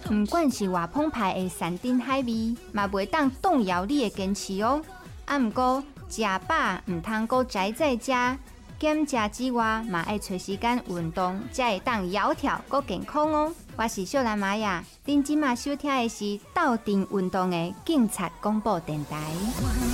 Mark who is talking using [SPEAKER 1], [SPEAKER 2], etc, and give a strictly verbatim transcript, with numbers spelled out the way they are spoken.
[SPEAKER 1] 不管是偌澎湃的山珍海味，嘛袂当动摇你的坚持哦。啊，毋过食饱毋通阁宅在家，减食之外，嘛爱找时间运动，才会当窈窕阁健康哦。我是秀兰玛雅，恁即马收听的是斗阵运动的警察广播电台。